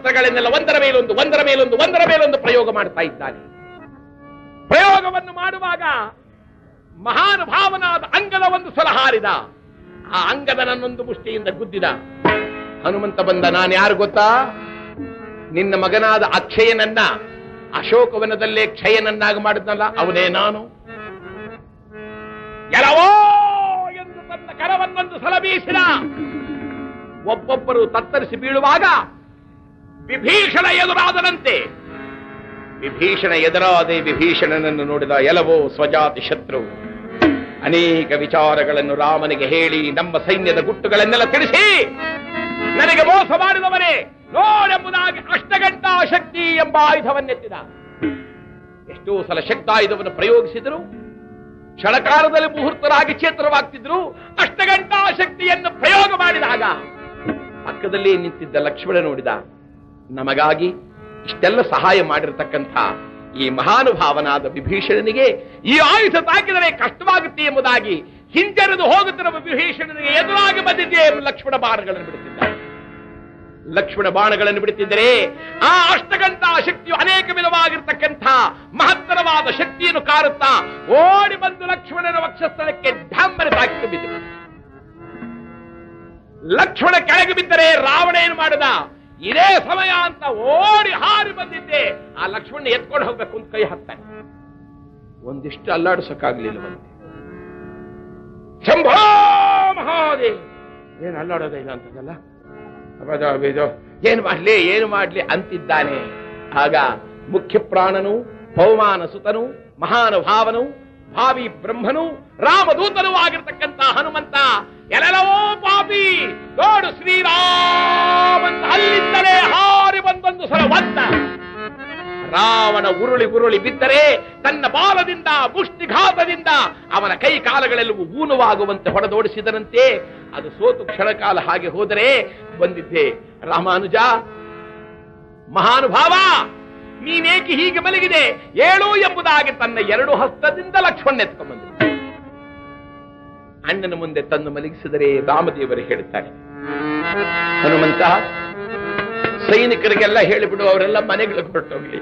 ಅಸ್ತ್ರಗಳನ್ನೆಲ್ಲ ಒಂದರ ಮೇಲೊಂದು ಪ್ರಯೋಗ ಮಾಡ್ತಾ ಇದ್ದಾನೆ. ಪ್ರಯೋಗವನ್ನು ಮಾಡುವಾಗ ಮಹಾನುಭಾವನಾದ ಅಂಗದ ಒಂದು ಸಲ ಹಾರಿದ. ಆ ಅಂಗದನನ್ನೊಂದು ಮುಷ್ಟಿಯಿಂದ ಗುದ್ದಿದ. ಹನುಮಂತ ಬಂದ, ನಾನು ಯಾರು ಗೊತ್ತಾ? ನಿನ್ನ ಮಗನಾದ ಅಕ್ಷಯನನ್ನ ಅಶೋಕವನದಲ್ಲೇ ಕ್ಷಯನನ್ನಾಗಿ ಮಾಡಿದ್ನಲ್ಲ, ಅವನೇ ನಾನು. ಎಲ್ಲವೋ ಎಂದು ತನ್ನ ಕರವನ್ನೊಂದು ಸಲ ಬೀಸಿದ. ಒಬ್ಬೊಬ್ಬರು ತತ್ತರಿಸಿ ಬೀಳುವಾಗ ವಿಭೀಷಣ ಎದುರಾದನಂತೆ. ವಿಭೀಷಣ ಎದುರಾದೆ ವಿಭೀಷಣನನ್ನು ನೋಡಿದ. ಎಲವೋ ಸ್ವಜಾತಿ ಶತ್ರು, ಅನೇಕ ವಿಚಾರಗಳನ್ನು ರಾಮನಿಗೆ ಹೇಳಿ ನಮ್ಮ ಸೈನ್ಯದ ಗುಟ್ಟುಗಳನ್ನೆಲ್ಲ ತಿಳಿಸಿ ನನಗೆ ಮೋಸ ಮಾಡಿದವನೇ ನೋಡೆಂಬುದಾಗಿ ಅಷ್ಟಗಂಟಾ ಶಕ್ತಿ ಎಂಬ ಆಯುಧವನ್ನೆತ್ತಿದ. ಎಷ್ಟೋ ಸಲ ಶಕ್ತಾಯುಧವನ್ನು ಪ್ರಯೋಗಿಸಿದರು. ಕ್ಷಣಕಾಲದಲ್ಲಿ ಮುಹೂರ್ತರಾಗಿ ಚೇತರವಾಗ್ತಿದ್ರು. ಅಷ್ಟಗಂಟಾ ಶಕ್ತಿಯನ್ನು ಪ್ರಯೋಗ ಮಾಡಿದಾಗ ಪಕ್ಕದಲ್ಲಿ ನಿಂತಿದ್ದ ಲಕ್ಷ್ಮಣ ನೋಡಿದ. ನಮಗಾಗಿ ಇಷ್ಟೆಲ್ಲ ಸಹಾಯ ಮಾಡಿರತಕ್ಕಂಥ ಈ ಮಹಾನುಭಾವನಾದ ವಿಭೀಷಣನಿಗೆ ಈ ಆಯುಧ ತಾಕಿದರೆ ಕಷ್ಟವಾಗುತ್ತೆ ಎಂಬುದಾಗಿ ಹಿಂಜರಿದು ಹೋಗುತ್ತಿರುವ ವಿಭೀಷಣನಿಗೆ ಎದುರಾಗಿ ಬಂದಿದ್ದೇ ಲಕ್ಷ್ಮಣ ಬಾಣಗಳನ್ನು ಬಿಡುತ್ತಿದ್ದರೆ ಆ ಅಷ್ಟಗಂಟಾ ಶಕ್ತಿಯು ಅನೇಕ ವಿಧವಾಗಿರ್ತಕ್ಕಂಥ ಮಹತ್ತರವಾದ ಶಕ್ತಿಯನ್ನು ಕಾರುತ್ತಾ ಓಡಿ ಬಂದು ಲಕ್ಷ್ಮಣನ ವಕ್ಷಸ್ಥಳಕ್ಕೆ ಢಾಂಬರೆ ತಾಕಿತು ಬಿದ್ದರು. ಲಕ್ಷ್ಮಣ ಕೆಳಗೆ ಬಿದ್ದರೆ ರಾವಣ ಏನು ಮಾಡಿದ? ಇದೇ ಸಮಯ ಅಂತ ಓಡಿ ಹಾರಿ ಬಂದಿದ್ದೆ. ಆ ಲಕ್ಷ್ಮಣ ಎತ್ಕೊಂಡು ಹೋಗ್ಬೇಕು ಅಂತ ಕೈ ಹಾಕ್ತಾನೆ. ಒಂದಿಷ್ಟು ಅಲ್ಲಾಡಿಸಕ್ಕಾಗ್ಲಿಲ್ಲವಂತೆ. ಶಂಭೋ ಮಹಾದೇವ್, ಏನು ಅಲ್ಲಾಡೋದೇ ಇಲ್ಲ ಅಂತದಲ್ಲ, ಏನು ಮಾಡ್ಲಿ ಅಂತಿದ್ದಾನೆ. ಆಗ ಮುಖ್ಯ ಪ್ರಾಣನು, ಪೌಮಾನ ಸುತನು, ಮಹಾನುಭಾವನು, ಭಾವಿ ಬ್ರಹ್ಮನು, ರಾಮದೂತನೂ ಆಗಿರ್ತಕ್ಕಂಥ ಹನುಮಂತ, ಎಲ್ಲವೋ ಪಾಪಿ ನೋಡು ಶ್ರೀರಾಮಂತ ಅಲ್ಲಿಂದಲೇ ಹಾರಿ ಬಂದೊಂದು ಸಲ ಒದ್ದ. ರಾವಣ ಉರುಳಿ ಬಿದ್ದರೆ ತನ್ನ ಬಾಲದಿಂದ ಮುಷ್ಟಿಘಾತದಿಂದ ಅವನ ಕೈ ಕಾಲಗಳೆಲ್ಲವೂ ಊನವಾಗುವಂತೆ ಹೊಡೆದೋಡಿಸಿದರಂತೆ. ಅದು ಸೋತು ಕ್ಷಣಕಾಲ ಹಾಗೆ ಹೋದರೆ ಬಂದಿದ್ದೆ. ರಾಮಾನುಜ, ಮಹಾನುಭಾವ, ನೀನೇಕೆ ಹೀಗೆ ಮಲಗಿದೆ ಏಳು ಎಂಬುದಾಗಿ ತನ್ನ ಎರಡು ಹಸ್ತದಿಂದ ಲಕ್ಷ್ಮಣ ಎತ್ಕೊಂಡ್ಬಂದ. ಅಣ್ಣನ ಮುಂದೆ ತಂದು ಮಲಗಿಸಿದರೆ ರಾಮದೇವರು ಹೇಳುತ್ತಾರೆ, ಹನುಮಂತ, ಸೈನಿಕರಿಗೆಲ್ಲ ಹೇಳಿಬಿಡು, ಅವರೆಲ್ಲ ಮನೆಗಳಿಗೆ ಹೊರಟೋಗ್ಲಿ.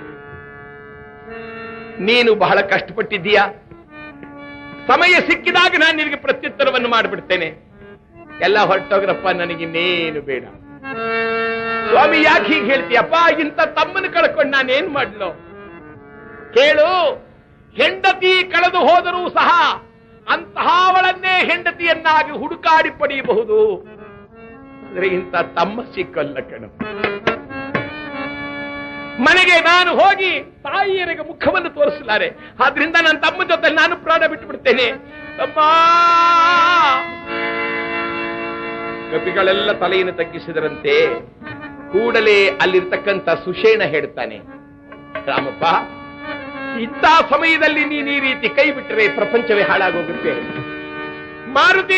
ನೀನು ಬಹಳ ಕಷ್ಟಪಟ್ಟಿದ್ದೀಯಾ. ಸಮಯ ಸಿಕ್ಕಿದಾಗ ನಾನು ನಿನಗೆ ಪ್ರತ್ಯುತ್ತರವನ್ನು ಮಾಡಿಬಿಡ್ತೇನೆ. ಎಲ್ಲ ಹೊರಟೋಗ್ರಪ್ಪ, ನನಗಿನ್ನೇನು ಬೇಡ. ಸ್ವಾಮಿ, ಯಾಕೆ ಹೀಗೆ ಹೇಳ್ತೀಯಪ್ಪ? ಇಂಥ ತಮ್ಮನ್ನು ಕಳ್ಕೊಂಡು ನಾನೇನ್ ಮಾಡ್ಲೋ? ಕೇಳು, ಹೆಂಡತಿ ಕಳೆದು ಹೋದರೂ ಸಹ ಅಂತಹವಳನ್ನೇ ಹೆಂಡತಿಯನ್ನಾಗಿ ಹುಡುಕಾಡಿ ಪಡೆಯಬಹುದು. ಅಂದ್ರೆ ಇಂಥ ತಮ್ಮ ಸಿಕ್ಕಲ್ಲ ಕಣ. ಮನೆಗೆ ನಾನು ಹೋಗಿ ತಾಯಿಯರಿಗೆ ಮುಖವನ್ನು ತೋರಿಸಲಾರೆ. ಆದ್ರಿಂದ ನನ್ನ ತಮ್ಮ ಜೊತೆ ನಾನು ಪ್ರಾಣ ಬಿಟ್ಟು ಬಿಡ್ತೇನೆ. ತಮ್ಮ. ಕಪಿಗಳೆಲ್ಲ ತಲೆಯನ್ನು ತಗ್ಗಿಸಿದರಂತೆ. ಕೂಡಲೇ ಅಲ್ಲಿರ್ತಕ್ಕಂಥ ಸುಷೇಣ ಹೇಳ್ತಾನೆ, ರಾಮಪ್ಪ, ಇಂಥ ಸಮಯದಲ್ಲಿ ನೀನು ಈ ರೀತಿ ಕೈ ಬಿಟ್ಟರೆ ಪ್ರಪಂಚವೇ ಹಾಳಾಗೋಗುತ್ತೆ. ಮಾರುತಿ,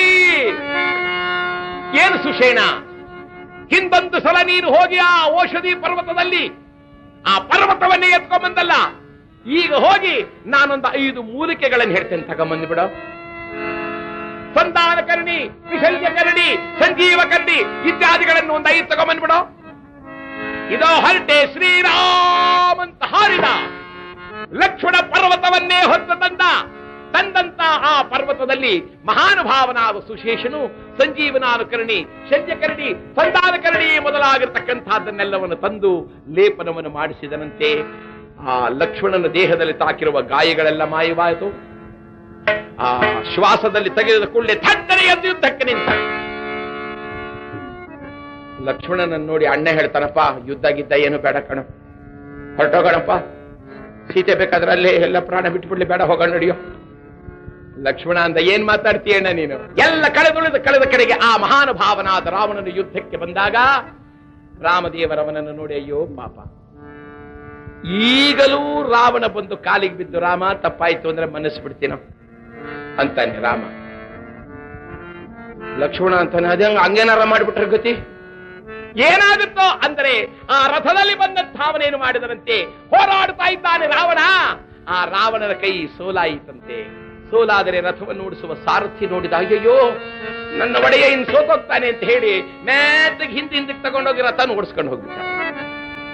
ಏನು ಸುಷೇಣ, ಹಿಂದೊಂದು ಸಲ ನೀನು ಹೋಗಿ ಆ ಔಷಧಿ ಪರ್ವತದಲ್ಲಿ ಆ ಪರ್ವತವನ್ನೇ ಎತ್ಕೊಂಡ್ಬಂದಲ್ಲ, ಈಗ ಹೋಗಿ ನಾನೊಂದು 5 ಮೂಲಿಕೆಗಳನ್ನು ಹೇಳ್ತೇನೆ, ತಗೊಂಬಂದು ಬಿಡ. ಸಂಧಾನಕರ್ಣಿ, ವಿಶಲ್ಯಕರ್ಣಿ, ಸಂಜೀವಕರ್ಣಿ ಇತ್ಯಾದಿಗಳನ್ನು ಒಂದು 5 ತಗೊಂಬಂದ್ಬಿಡೋ. ಇದೋ ಹೊರಟೆ ಶ್ರೀರಾಮಂತ ಹಾರಿದ. ಲಕ್ಷ್ಮಣ ಪರ್ವತವನ್ನೇ ಹೊತ್ತು ತಂದಂತ ಆ ಪರ್ವತದಲ್ಲಿ ಮಹಾನುಭಾವನಾದ ಸುಶೇಷನು ಸಂಜೀವನಾನುಕರಣಿ, ಶಲ್ಯಕರಣಿ, ಸಂಧಾನಕರಣಿ ಮೊದಲಾಗಿರ್ತಕ್ಕಂಥದ್ದನ್ನೆಲ್ಲವನ್ನು ತಂದು ಲೇಪನವನ್ನು ಮಾಡಿಸಿದನಂತೆ. ಆ ಲಕ್ಷ್ಮಣನ ದೇಹದಲ್ಲಿ ತಾಕಿರುವ ಗಾಯಗಳೆಲ್ಲ ಮಾಯವಾಯಿತು. ಆ ಶ್ವಾಸದಲ್ಲಿ ತೆಗೆದ ಕೂಡಲೇ ಥಟ್ಟನೆ ಎದ್ದು ಯುದ್ಧಕ್ಕೆ ನಿಂತ. ಲಕ್ಷ್ಮಣನನ್ನು ನೋಡಿ ಅಣ್ಣ ಹೇಳ್ತಾನಪ್ಪ, ಯುದ್ಧ ಗಿದ್ದ ಏನು ಬೇಡ ಕಣ, ಹೊರಟೋಗೋಣಪ್ಪ. ಸೀತೆ ಬೇಕಾದ್ರೆ ಅಲ್ಲೇ ಎಲ್ಲ ಪ್ರಾಣ ಬಿಟ್ಬಿಡ್ಲಿ, ಬೇಡ ಹೋಗೋಣ ನಡಿಯೋ. ಲಕ್ಷ್ಮಣ ಅಂದ, ಏನ್ ಮಾತಾಡ್ತೀಯಣ್ಣ ನೀನು? ಎಲ್ಲ ಕಳೆದ ಕಡೆಗೆ ಆ ಮಹಾನುಭಾವನಾದ ರಾವಣನ ಯುದ್ಧಕ್ಕೆ ಬಂದಾಗ ರಾಮದೇವರವನನ್ನು ನೋಡಿ, ಅಯ್ಯೋ ಪಾಪ, ಈಗಲೂ ರಾವಣ ಬಂದು ಕಾಲಿಗೆ ಬಿದ್ದು, ರಾಮ ತಪ್ಪಾಯ್ತು ಅಂದ್ರೆ ಮನಸ್ಸು ಬಿಡ್ತೀನೋ ಅಂತಾನೆ ರಾಮ. ಲಕ್ಷ್ಮಣ ಅಂತಾನೆ, ಅದೇ ಹಂಗೇನಾರ ಮಾಡಿಬಿಟ್ರೆ ಗತಿ ಏನಾಗುತ್ತೋ ಅಂದರೆ ಆ ರಥದಲ್ಲಿ ಬಂದಂಥ ಅವನೇನು ಮಾಡಿದರಂತೆ, ಹೋರಾಡ್ತಾ ಇದ್ದಾನೆ ರಾವಣ. ಆ ರಾವಣನ ಕೈ ಸೋಲಾಯಿತಂತೆ. ಸೋಲಾದರೆ ರಥವನ್ನು ಓಡಿಸುವ ಸಾರಥಿ ನೋಡಿದ, ಅಯ್ಯಯ್ಯೋ ನನ್ನ ಒಡೆಯ ಇನ್ನು ಸೋತೋಗ್ತಾನೆ ಅಂತ ಹೇಳಿ ಮೆತ್ತಗೆ ಹಿಂದಕ್ಕೆ ತಗೊಂಡೋಗಿ ರಥನ ಓಡಿಸ್ಕೊಂಡು ಹೋಗ್ಬಿಟ್ಟ.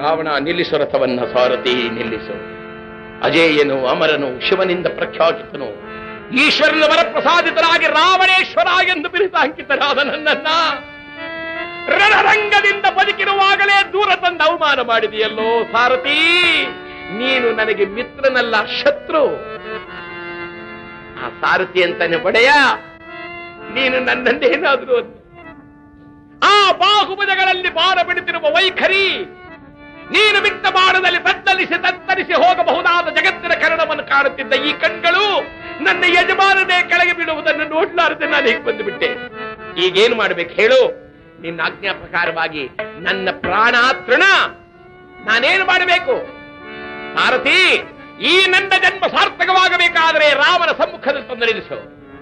ರಾವಣ, ನಿಲ್ಲಿಸು ರಥವನ್ನ, ಸಾರಥಿ ನಿಲ್ಲಿಸು. ಅಜೇಯನು, ಅಮರನು, ಶಿವನಿಂದ ಪ್ರಖ್ಯಾಪಿತನು, ಈಶ್ವರನ ವರಪ್ರಸಾದಿತರಾಗಿ ರಾವಣೇಶ್ವರ ಎಂದು ಬಿರುದು ಅಂಕಿತರಾದ ನನ್ನನ್ನ ರಣರಂಗದಿಂದ ಬದುಕಿರುವಾಗಲೇ ದೂರ ತಂದು ಅವಮಾನ ಮಾಡಿದೆಯಲ್ಲೋ ಸಾರಥಿ. ನೀನು ನನಗೆ ಮಿತ್ರನಲ್ಲ, ಶತ್ರು. ಆ ಸಾರಥಿ ಅಂತಾನೆ ಒಡೆಯ, ನೀನು ನನ್ನನ್ನೇನಾದ್ರೂ ಆ ಬಾಹುಬಲಗಳಲ್ಲಿ ಬಾರ ಬಿಡುತ್ತಿರುವ ವೈಖರಿ, ನೀನು ಬಿಟ್ಟ ಬಾಣದಲ್ಲಿ ತತ್ತರಿಸಿ ಹೋಗಬಹುದಾದ ಜಗತ್ತಿನ ಕನ್ನಡವನ್ನು ಕಾಣುತ್ತಿದ್ದ ಈ ಕಣ್ಗಳು ನನ್ನ ಯಜಮಾನನೇ ಕೆಳಗೆ ಬೀಳುವುದನ್ನು ನೋಡಲಾರದೆ ನಾನು ಹೀಗೆ ಬಂದುಬಿಟ್ಟೆ. ಈಗೇನು ಮಾಡ್ಬೇಕು ಹೇಳು? ನಿನ್ನ ಆಜ್ಞಾ ಪ್ರಕಾರವಾಗಿ ನನ್ನ ಪ್ರಾಣಾತೃಣ ನಾನೇನು ಮಾಡಬೇಕು? ಸಾರಥಿ, ಈ ನನ್ನ ಜನ್ಮ ಸಾರ್ಥಕವಾಗಬೇಕಾದರೆ ರಾಮನ ಸಮ್ಮುಖದಲ್ಲಿ ತಂದು ನಿಲ್ಲಿಸು.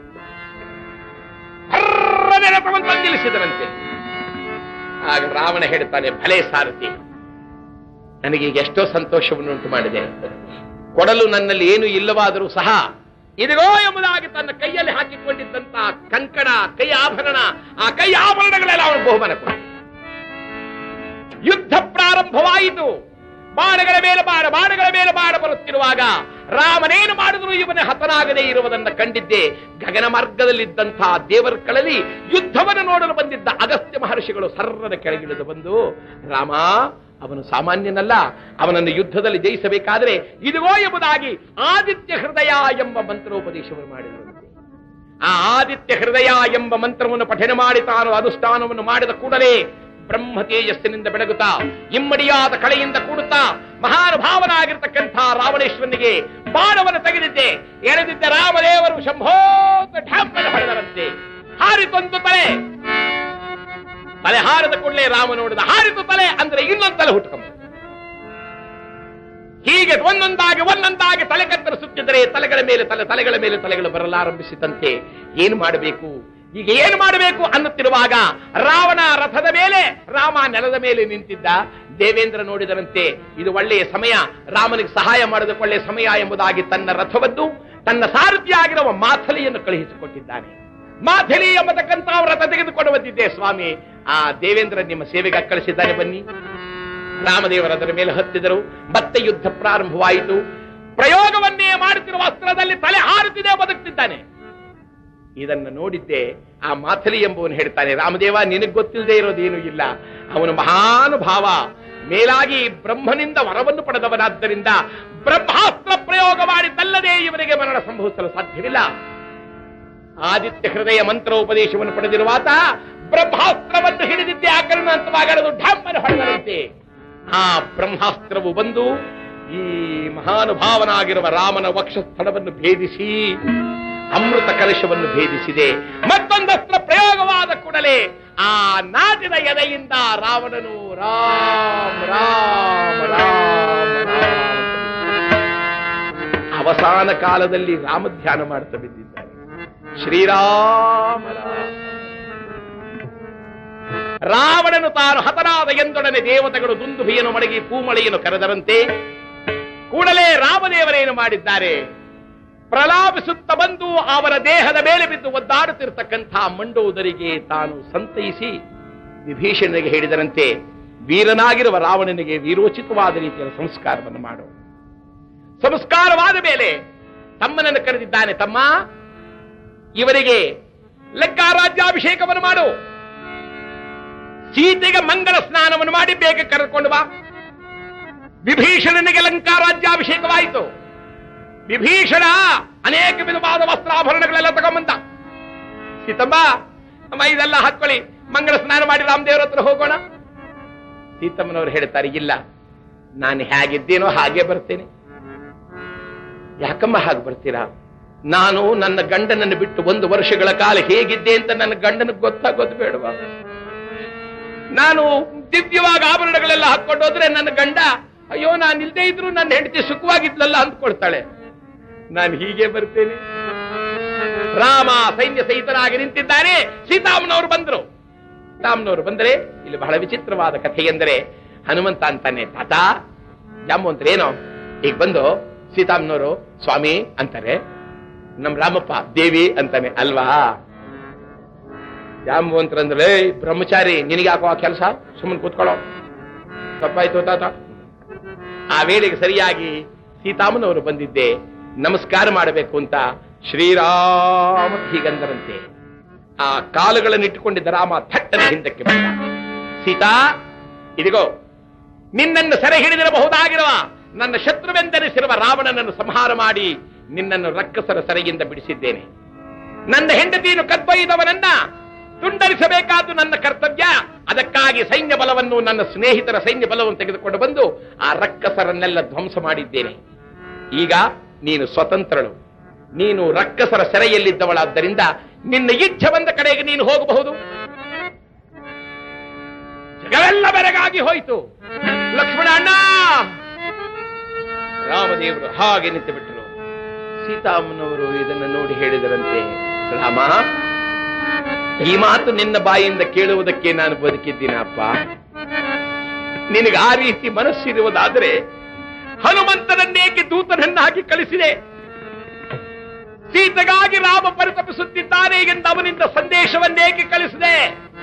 ರಥವನ್ನು ನಿಲ್ಲಿಸಿದರಂತೆ. ಆಗ ರಾವಣ ಹೇಳ್ತಾನೆ, ಭಲೇ ಸಾರಥಿ, ನನಗೀಗ ಎಷ್ಟೋ ಸಂತೋಷವನ್ನು ಉಂಟು ಮಾಡಿದೆ. ಕೊಡಲು ನನ್ನಲ್ಲಿ ಏನು ಇಲ್ಲವಾದರೂ ಸಹ ಇದಿಗೋ ಎಂಬುದಾಗಿ ತನ್ನ ಕೈಯಲ್ಲಿ ಹಾಕಿಕೊಂಡಿದ್ದಂತಹ ಕಂಕಣ, ಕೈ ಆಭರಣ, ಆ ಕೈ ಆಭರಣಗಳೆಲ್ಲ ಅವನು ಬಹುಮಾನ ಕೊಡ. ಯುದ್ಧ ಪ್ರಾರಂಭವಾಯಿತು. ಬಾಣಗಳ ಮೇಲೆ ಬಾಣ ಬರುತ್ತಿರುವಾಗ ರಾಮನೇನು ಮಾಡಿದ್ರು ಇವನೇ ಹತನಾಗದೇ ಇರುವುದನ್ನು ಕಂಡಿದ್ದೆ. ಗಗನ ಮಾರ್ಗದಲ್ಲಿದ್ದಂತಹ ದೇವರ ಕಳಲಿ ಯುದ್ಧವನ್ನು ನೋಡಲು ಬಂದಿದ್ದ ಅಗಸ್ತ್ಯ ಮಹರ್ಷಿಗಳು ಸರ್ರದ ಕೆಳಗಿಳಿದು ಬಂದು, ರಾಮ ಅವನು ಸಾಮಾನ್ಯನಲ್ಲ, ಅವನನ್ನು ಯುದ್ಧದಲ್ಲಿ ಜಯಿಸಬೇಕಾದರೆ ಇದುವೋ ಎಂಬುದಾಗಿ ಆದಿತ್ಯ ಹೃದಯ ಎಂಬ ಮಂತ್ರೋಪದೇಶವನ್ನು ಮಾಡಿದರು. ಆ ಆದಿತ್ಯ ಹೃದಯ ಎಂಬ ಮಂತ್ರವನ್ನು ಪಠನೆ ಮಾಡಿ ತಾನು ಅನುಷ್ಠಾನವನ್ನು ಮಾಡಿದ ಕೂಡಲೇ ಬ್ರಹ್ಮ ತೇಜಸ್ಸಿನಿಂದ ಬೆಳಗುತ್ತಾ ಇಮ್ಮಡಿಯಾದ ಕಳೆಯಿಂದ ಕೂಡುತ್ತಾ ಮಹಾನುಭಾವನಾಗಿರ್ತಕ್ಕಂಥ ರಾವಣೇಶ್ವರನಿಗೆ ಬಾಣವನ್ನು ತೆಗೆದಿದ್ದೆ. ಎಳೆದಿದ್ದ ರಾಮದೇವರು ಶಂಭೋತ ಢಾಂಬನ ಹೊಡೆದರಂತೆ. ಹಾರಿತೊಂದು ತಲೆ ಹಾರದ ಕೂಡಲೇ ರಾಮ ನೋಡಿದ. ಹಾರಿತು ತಲೆ ಅಂದ್ರೆ ಇನ್ನೊಂದು ತಲೆ ಹುಟ್ಟುಕೊಂಬ. ಹೀಗೆ ಒಂದೊಂದಾಗಿ ತಲೆ ಕತ್ತರಿಸುತ್ತಿದ್ದರೆ ತಲೆಗಳ ಮೇಲೆ ತಲೆಗಳು ಬರಲಾರಂಭಿಸಿದಂತೆ ಏನು ಮಾಡಬೇಕು, ಈಗ ಏನು ಮಾಡಬೇಕು ಅನ್ನುತ್ತಿರುವಾಗ ರಾವಣ ರಥದ ಮೇಲೆ, ರಾಮ ನೆಲದ ಮೇಲೆ ನಿಂತಿದ್ದ. ದೇವೇಂದ್ರ ನೋಡಿದರಂತೆ ಇದು ಒಳ್ಳೆಯ ಸಮಯ, ರಾಮನಿಗೆ ಸಹಾಯ ಮಾಡೋದಕ್ಕೆ ಒಳ್ಳೆಯ ಸಮಯ ಎಂಬುದಾಗಿ ತನ್ನ ರಥವನ್ನು, ತನ್ನ ಸಾರಥಿಯಾಗಿರುವ ಮಾಥಲಿಯನ್ನು ಕಳುಹಿಸಿಕೊಟ್ಟಿದ್ದಾನೆ. ಮಾಥಲಿ ಎಂಬತಕ್ಕಂಥ ರಥ ತೆಗೆದುಕೊಂಡು ಬಂದಿದ್ದೆ ಸ್ವಾಮಿ, ಆ ದೇವೇಂದ್ರ ನಿಮ್ಮ ಸೇವೆಗೆ ಕಳಿಸಿದ್ದಾನೆ, ಬನ್ನಿ. ರಾಮದೇವರು ಅದರ ಮೇಲೆ ಹತ್ತಿದರು. ಮತ್ತೆ ಯುದ್ಧ ಪ್ರಾರಂಭವಾಯಿತು. ಪ್ರಯೋಗವನ್ನೇ ಮಾಡುತ್ತಿರುವ ಅಸ್ತ್ರದಲ್ಲಿ ತಲೆ ಹಾರುತ್ತಿದೆ, ಬದುಕ್ತಿದ್ದಾನೆ. ಇದನ್ನು ನೋಡಿದ್ದೆ ಆ ಮಾಥಲಿ ಎಂಬುವನು ಹೇಳ್ತಾನೆ, ರಾಮದೇವ ನಿನಗೆ ಗೊತ್ತಿಲ್ಲದೆ ಇರೋದೇನು ಇಲ್ಲ, ಅವನು ಮಹಾನುಭಾವ, ಮೇಲಾಗಿ ಬ್ರಹ್ಮನಿಂದ ವರವನ್ನು ಪಡೆದವನಾದ್ದರಿಂದ ಬ್ರಹ್ಮಾಸ್ತ್ರ ಪ್ರಯೋಗ ಮಾಡಿದ್ದಲ್ಲದೆ ಇವನಿಗೆ ಮರಣ ಸಂಭವಿಸಲು ಸಾಧ್ಯವಿಲ್ಲ. ಆದಿತ್ಯ ಹೃದಯ ಮಂತ್ರೋಪದೇಶವನ್ನು ಪಡೆದಿರುವಾತ ಬ್ರಹ್ಮಾಸ್ತ್ರವನ್ನು ಹಿಡಿದಿದ್ದೆ ಆಕರಣಂತವಾಗಲು ಢಾಂಬನ ಹೊಡೆದರಂತೆ. ಆ ಬ್ರಹ್ಮಾಸ್ತ್ರವು ಬಂದು ಈ ಮಹಾನುಭಾವನಾಗಿರುವ ರಾಮನ ವಕ್ಷಸ್ಥಳವನ್ನು ಭೇದಿಸಿ ಅಮೃತ ಕಲಶವನ್ನು ಭೇದಿಸಿದೆ. ಮತ್ತೊಂದಸ್ತ್ರ ಪ್ರಯೋಗವಾದ ಕೂಡಲೇ ಆ ನಾಟಿದ ಎದೆಯಿಂದ ರಾವಣನು ರಾಮ ರಾಮ ರಾಮ ರಾಮ ಅವಸಾನ ಕಾಲದಲ್ಲಿ ರಾಮ ಧ್ಯಾನ ಮಾಡ್ತಾ ಬಿದ್ದಿದ್ದಾನೆ. ಶ್ರೀರಾಮ ರಾವಣನು ತಾನು ಹತನಾದ ಎಂದೊಡನೆ ದೇವತೆಗಳು ದುಂದುಭಿಯನ್ನು ಮಡಗಿ ಪೂಮಳೆಯನ್ನು ಕರೆದರಂತೆ. ಕೂಡಲೇ ರಾಮದೇವರೇನು ಮಾಡಿದ್ದಾರೆ, ಪ್ರಲಾಪಿಸುತ್ತ ಬಂದು ಅವರ ದೇಹದ ಮೇಲೆ ಬಿದ್ದು ಒದ್ದಾಡುತ್ತಿರತಕ್ಕಂಥ ಮಂಡೋದರಿಗೆ ತಾನು ಸಂತೈಸಿ ವಿಭೀಷಣನಿಗೆ ಹೇಳಿದರಂತೆ, ವೀರನಾಗಿರುವ ರಾವಣನಿಗೆ ವೀರೋಚಿತವಾದ ರೀತಿಯ ಸಂಸ್ಕಾರವನ್ನು ಮಾಡು. ಸಂಸ್ಕಾರವಾದ ಮೇಲೆ ತಮ್ಮನನ್ನು ಕರೆದಿದ್ದಾನೆ, ತಮ್ಮ ಇವರಿಗೆ ಲಂಕಾ ರಾಜ್ಯಾಭಿಷೇಕವನ್ನು ಮಾಡು, ಸೀತೆಗೆ ಮಂಗಲ ಸ್ನಾನವನ್ನು ಮಾಡಿ ಬೇಗ ಕರೆದುಕೊಂಡು ಬಾ. ವಿಭೀಷಣನಿಗೆ ಲಂಕಾ ರಾಜ್ಯಾಭಿಷೇಕವಾಯಿತು. ವಿಭೀಷಣ ಅನೇಕ ವಿಧವಾದ ವಸ್ತ್ರಾಭರಣಗಳೆಲ್ಲ ತಗೊಂಬಂದ. ಸೀತಮ್ಮ, ಅಮ್ಮ ಇದೆಲ್ಲ ಹಾಕೊಳ್ಳಿ, ಮಂಗಳ ಸ್ನಾನ ಮಾಡಿ ರಾಮದೇವರ ಹತ್ರ ಹೋಗೋಣ. ಸೀತಮ್ಮನವರು ಹೇಳ್ತಾರೆ, ಇಲ್ಲ, ನಾನು ಹೇಗಿದ್ದೇನೋ ಹಾಗೆ ಬರ್ತೇನೆ. ಯಾಕಮ್ಮ ಹಾಗೆ ಬರ್ತೀರಾ? ನಾನು ನನ್ನ ಗಂಡನನ್ನು ಬಿಟ್ಟು 1 ವರ್ಷಗಳ ಕಾಲ ಹೇಗಿದ್ದೆ ಅಂತ ನನ್ನ ಗಂಡನಿಗೆ ಗೊತ್ತಾಗೋದು ಬೇಡವಾ? ನಾನು ದಿವ್ಯವಾಗಿ ಆಭರಣಗಳೆಲ್ಲ ಹಾಕೊಂಡು ಹೋದ್ರೆ ನನ್ನ ಗಂಡ, ಅಯ್ಯೋ ನಾನು ಇಲ್ಲದೆ ಇದ್ರು ನನ್ನ ಹೆಂಡತಿ ಸುಖವಾಗಿದ್ಲಲ್ಲ ಅಂದ್ಕೊಳ್ತಾಳೆ. ನಾನು ಹೀಗೆ ಬರ್ತೇನೆ. ರಾಮ ಸೈನ್ಯ ಸಹಿತನಾಗಿ ನಿಂತಿದ್ದಾರೆ. ಸೀತಾಮನವರು ಬಂದರು. ರಾಮನವರು ಬಂದರೆ ಇಲ್ಲಿ ಬಹಳ ವಿಚಿತ್ರವಾದ ಕಥೆ ಎಂದರೆ, ಹನುಮಂತ ಅಂತಾನೆ, ತಾತ ಜಾಂಬವಂತರೇನೋ ಈಗ ಬಂದು ಸೀತಾಮನವರು ಸ್ವಾಮಿ ಅಂತಾರೆ, ನಮ್ ರಾಮಪ್ಪ ದೇವಿ ಅಂತಾನೆ ಅಲ್ವಾ? ಜಾಂಬವಂತರಂದ್ರೆ ಬ್ರಹ್ಮಚಾರಿ, ನಿನಗೆ ಹಾಕೋ ಕೆಲಸ, ಸುಮ್ಮನೆ ಕೂತ್ಕೊಳ್ಳೋ, ತಪ್ಪಾಯ್ತು ತಾತ ಆ ವೇಳೆಗೆ ಸರಿಯಾಗಿ ಸೀತಾಮನವರು ಬಂದಿದ್ದೆ, ನಮಸ್ಕಾರ ಮಾಡಬೇಕು ಅಂತ ಶ್ರೀರಾಮ ಹೀಗಂದರಂತೆ. ಆ ಕಾಲುಗಳನ್ನಿಟ್ಟುಕೊಂಡಿದ್ದ ರಾಮ ಥಟ್ಟನೆ ಹಿಂದಕ್ಕೆ ಬಂದ. ಸೀತಾ, ಇದಿಗೋ ನಿನ್ನನ್ನು ಸೆರೆ ಹಿಡಿದಿರಬಹುದಾಗಿರುವ ನನ್ನ ಶತ್ರುವೆಂದೆನಿಸಿರುವ ರಾವಣನನ್ನು ಸಂಹಾರ ಮಾಡಿ ನಿನ್ನನ್ನು ರಕ್ಕಸರ ಸೆರೆಯಿಂದ ಬಿಡಿಸಿದ್ದೇನೆ. ನನ್ನ ಹೆಂಡತಿಯನ್ನು ಕದ್ದೊಯ್ದವನನ್ನ ತುಂಡರಿಸಬೇಕಾದ್ದು ನನ್ನ ಕರ್ತವ್ಯ. ಅದಕ್ಕಾಗಿ ಸೈನ್ಯ ಬಲವನ್ನು, ನನ್ನ ಸ್ನೇಹಿತರ ಸೈನ್ಯ ಬಲವನ್ನು ತೆಗೆದುಕೊಂಡು ಬಂದು ಆ ರಕ್ಕಸರನ್ನೆಲ್ಲ ಧ್ವಂಸ ಮಾಡಿದ್ದೇನೆ. ಈಗ ನೀನು ಸ್ವತಂತ್ರಳು, ನೀನು ರಕ್ಕಸರ ಸೆರೆಯಲ್ಲಿದ್ದವಳಾದ್ದರಿಂದ ನಿನ್ನ ಇಚ್ಛೆ ಬಂದ ಕಡೆಗೆ ನೀನು ಹೋಗಬಹುದು. ಜಗವೆಲ್ಲ ಬೆರಗಾಗಿ ಹೋಯಿತು. ಲಕ್ಷ್ಮಣ ಅಣ್ಣ, ರಾಮದೇವರು ಹಾಗೆ ನಿಂತು ಬಿಟ್ಟರು. ಸೀತಾಮ್ಮನವರು ಇದನ್ನು ನೋಡಿ ಹೇಳಿದರಂತೆ, ರಾಮ, ಈ ಮಾತು ನಿನ್ನ ಬಾಯಿಂದ ಕೇಳುವುದಕ್ಕೆ ನಾನು ಬದುಕಿದ್ದೀನಪ್ಪ. ನಿನಗೆ ಆ ರೀತಿ ಮನಸ್ಸಿರುವುದಾದರೆ ಹನುಮಂತನನ್ನೇಕೆ ದೂತನನ್ನಾಗಿ ಕಳಿಸಿದೆ? ಸೀತೆಗಾಗಿ ರಾಮ ಪರಿತಪಿಸುತ್ತಿದ್ದಾನೆ ಎಂದು ಅವನಿಂದ ಸಂದೇಶವನ್ನೇಕೆ ಕಳಿಸಿದೆ?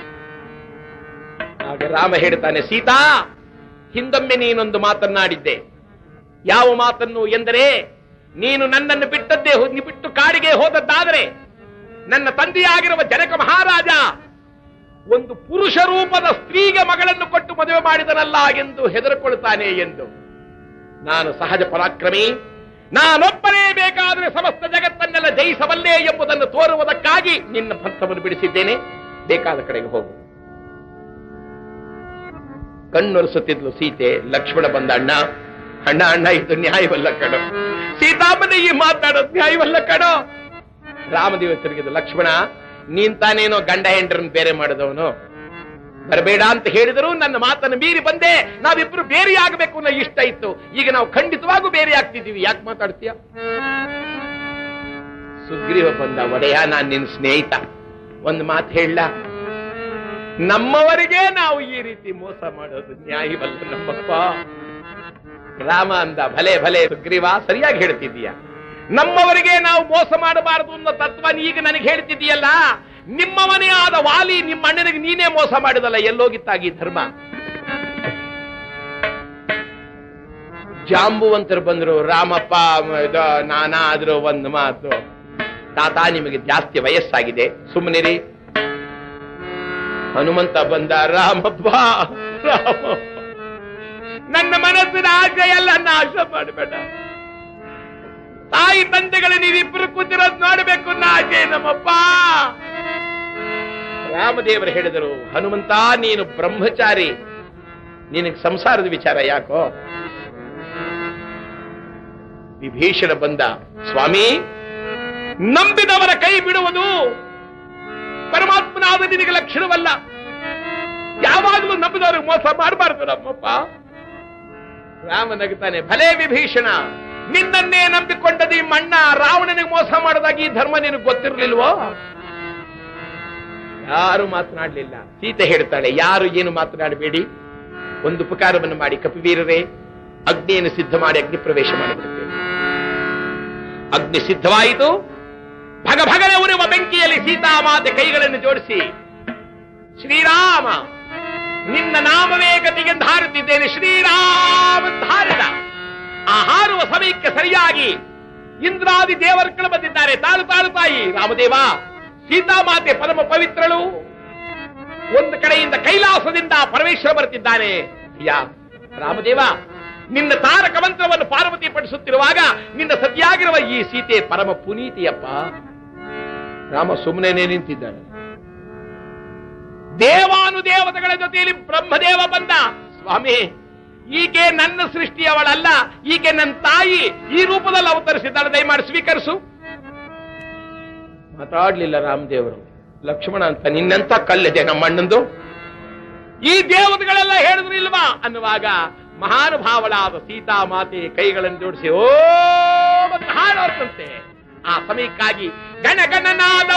ಆಗ ರಾಮ ಹೇಳ್ತಾನೆ, ಸೀತಾ, ಹಿಂದೊಮ್ಮೆ ನೀನೊಂದು ಮಾತನ್ನಾಡಿದ್ದೆ. ಯಾವ ಮಾತನ್ನು ಎಂದರೆ, ನೀನು ನನ್ನನ್ನು ಬಿಟ್ಟು ಕಾಡಿಗೆ ಹೋದದ್ದಾದರೆ ನನ್ನ ತಂದೆಯಾಗಿರುವ ಜನಕ ಮಹಾರಾಜ ಒಂದು ಪುರುಷ ರೂಪದ ಸ್ತ್ರೀಗೆ ಮಗಳನ್ನು ಕೊಟ್ಟು ಮದುವೆ ಮಾಡಿದನಲ್ಲ ಎಂದು ಹೆದರಿಕೊಳ್ತಾನೆ ಎಂದು. ನಾನು ಸಹಜ ಪರಾಕ್ರಮಿ, ನಾನೊಬ್ಬನೇ ಬೇಕಾದರೆ ಸಮಸ್ತ ಜಗತ್ತನ್ನೆಲ್ಲ ಜಯಿಸಬಲ್ಲೆ ಎಂಬುದನ್ನು ತೋರುವುದಕ್ಕಾಗಿ ನಿನ್ನ ಪಂಥವನ್ನು ಬಿಡಿಸಿದ್ದೇನೆ. ಬೇಕಾದ ಕಡೆಗೆ ಹೋಗು. ಕಣ್ಣೊರೆಸುತ್ತಿದ್ಲು ಸೀತೆ. ಲಕ್ಷ್ಮಣ ಬಂದ, ಅಣ್ಣ ಅಣ್ಣ ಅಣ್ಣ, ಇದು ನ್ಯಾಯವಲ್ಲ ಕಣೋ, ಸೀತಾಮನೆ ಈ ಮಾತಾಡೋದು ನ್ಯಾಯವಲ್ಲ ಕಣೋ. ರಾಮದೇವ ತಿರುಗಿದ, ಲಕ್ಷ್ಮಣ, ನೀನ್ ತಾನೇನೋ ಗಂಡ ಹೆಂಡ್ರನ್ನು ಬೇರೆ ಮಾಡಿದವನು, ಬರಬೇಡ ಅಂತ ಹೇಳಿದರೂ ನನ್ನ ಮಾತನ್ನು ಮೀರಿ ಬಂದೆ. ನಾವಿಬ್ರು ಬೇರೆಯಾಗಬೇಕು ಅನ್ನೋ ಇಷ್ಟ ಇತ್ತು. ಈಗ ನಾವು ಖಂಡಿತವಾಗೂ ಬೇರೆ ಆಗ್ತಿದ್ದೀವಿ, ಯಾಕೆ ಮಾತಾಡ್ತೀಯ? ಸುಗ್ರೀವ ಬಂದ, ಒಡೆಯ, ನಾನ್ ನಿನ್ನ ಸ್ನೇಹಿತ, ಒಂದು ಮಾತು ಹೇಳ, ನಮ್ಮವರಿಗೆ ನಾವು ಈ ರೀತಿ ಮೋಸ ಮಾಡೋದು ನ್ಯಾಯವಲ್ಲ ನಮ್ಮಪ್ಪ. ರಾಮ ಅಂದ, ಭಲೆ ಭಲೆ ಸುಗ್ರೀವ, ಸರಿಯಾಗಿ ಹೇಳ್ತಿದ್ದೀಯ. ನಮ್ಮವರಿಗೆ ನಾವು ಮೋಸ ಮಾಡಬಾರದು ಅನ್ನೋ ತತ್ವ ಈಗ ನನಗೆ ಹೇಳ್ತಿದ್ದೀಯಲ್ಲ. ನಿಮ್ಮವನೇ ಆದ ವಾಲಿ ನಿಮ್ಮ ಅಣ್ಣನಿಗೆ ನೀನೇ ಮೋಸ ಮಾಡಿದಲ್ಲ, ಎಲ್ಲೋಗಿತ್ತಾಗಿ ಧರ್ಮ? ಜಾಂಬುವಂತರು ಬಂದ್ರು. ರಾಮಪ್ಪ, ನಾನಾದ್ರೂ ಒಂದು ಮಾತು, ತಾತ ನಿಮಗೆ ಜಾಸ್ತಿ ವಯಸ್ಸಾಗಿದೆ, ಸುಮ್ಮನಿರಿ. ಹನುಮಂತ ಬಂದ, ರಾಮಪ್ಪ, ನನ್ನ ಮನಸ್ಸಿನ ಆಸೆ ಎಲ್ಲ ನಾಶ ಮಾಡಬೇಡ. ತಾಯಿ ತಂದೆಗಳು ನೀವಿಬ್ಬರು ಕೂತಿರೋದು ನೋಡಬೇಕು ಅನ್ನೋ ಆಸೆ ನಮ್ಮಪ್ಪ. ರಾಮದೇವರು ಹೇಳಿದರು, ಹನುಮಂತ, ನೀನು ಬ್ರಹ್ಮಚಾರಿ, ನಿನಗೆ ಸಂಸಾರದ ವಿಚಾರ ಯಾಕೋ? ವಿಭೀಷಣ ಬಂದ, ಸ್ವಾಮಿ, ನಂಬಿದವರ ಕೈ ಬಿಡುವುದು ಪರಮಾತ್ಮನಾದ ನಿನಗೆ ಲಕ್ಷಣವಲ್ಲ. ಯಾವಾಗಲೂ ನಂಬಿದವರು ಮೋಸ ಮಾಡಬಾರದು ನಮ್ಮಪ್ಪ. ರಾಮ ನಗುತ್ತಾನೆ, ಭಲೇ ವಿಭೀಷಣ, ನಿನ್ನನ್ನೇ ನಂಬಿಕೊಂಡದ ಈ ಮಣ್ಣ ರಾವಣನಿಗೆ ಮೋಸ ಮಾಡೋದಾಗಿ ಈ ಧರ್ಮ ನಿನಗೆ ಗೊತ್ತಿರಲಿಲ್ವೋ? ಯಾರು ಮಾತನಾಡಲಿಲ್ಲ. ಸೀತೆ ಹೇಳ್ತಾಳೆ, ಯಾರು ಏನು ಮಾತನಾಡಬೇಡಿ, ಒಂದು ಉಪಕಾರವನ್ನು ಮಾಡಿ ಕಪಿವೀರರೇ, ಅಗ್ನಿಯನ್ನು ಸಿದ್ಧ ಮಾಡಿ ಅಗ್ನಿ ಪ್ರವೇಶ ಮಾಡಿಬಿಡುತ್ತೇವೆ. ಅಗ್ನಿ ಸಿದ್ಧವಾಯಿತು. ಭಗಭಗನೆ ಉರಿಯುವ ಬೆಂಕಿಯಲ್ಲಿ ಸೀತಾಮಾತೆ ಕೈಗಳನ್ನು ಜೋಡಿಸಿ, ಶ್ರೀರಾಮ, ನಿನ್ನ ನಾಮವೇ ಗತಿಗೆ ಹಾರುತ್ತಿದ್ದೇನೆ, ಶ್ರೀರಾಮ ಹಾರಿದ. ಆ ಹಾರುವ ಸಮಯಕ್ಕೆ ಸರಿಯಾಗಿ ಇಂದ್ರಾದಿ ದೇವರುಗಳು ಬಂದಿದ್ದಾರೆ. ತಾಳು ತಾಳು ತಾಯಿ ರಾಮದೇವ, ಸೀತಾಮಾತೆ ಪರಮ ಪವಿತ್ರಳು. ಒಂದು ಕಡೆಯಿಂದ ಕೈಲಾಸದಿಂದ ಪರಮೇಶ್ವರ ಬರುತ್ತಿದ್ದಾನೆ. ಅಯ್ಯ ರಾಮದೇವ, ನಿನ್ನ ತಾರಕ ಮಂತ್ರವನ್ನು ಪಾರ್ವತಿ ಪಡಿಸುತ್ತಿರುವಾಗ ನಿನ್ನ ಸತಿಯಾಗಿರುವ ಈ ಸೀತೆ ಪರಮ ಪುನೀತಿಯಪ್ಪ. ರಾಮ ಸುಮ್ಮನೆ ನಿಂತಿದ್ದಾನೆ. ದೇವಾನುದೇವತೆಗಳ ಜೊತೆಯಲ್ಲಿ ಬ್ರಹ್ಮದೇವ ಬಂದ, ಸ್ವಾಮಿ, ಈಕೆ ನನ್ನ ಸೃಷ್ಟಿಯವಳಲ್ಲ, ಈಕೆ ನನ್ನ ತಾಯಿ, ಈ ರೂಪದಲ್ಲಿ ಅವತರಿಸಿದ್ದಾಳೆ, ದಯಮಾಡಿ ಸ್ವೀಕರಿಸು. ಮಾತಾಡ್ಲಿಲ್ಲ ರಾಮದೇವರು. ಲಕ್ಷ್ಮಣ ಅಂತ, ನಿನ್ನಂತ ಕಲ್ಲಿದೆ ನಮ್ಮಣ್ಣಂದು, ಈ ದೇವತೆಗಳೆಲ್ಲ ಹೇಳಿದ್ರು ಇಲ್ವಾ ಅನ್ನುವಾಗ ಮಹಾನುಭಾವಳಾದ ಸೀತಾಮಾತೆ ಕೈಗಳನ್ನು ಜೋಡಿಸಿ ಓ ಮತ್ತು ಹಾಡೋದಂತೆ. ಆ ಸಮಯಕ್ಕಾಗಿ ಗಣಗಣನಾದ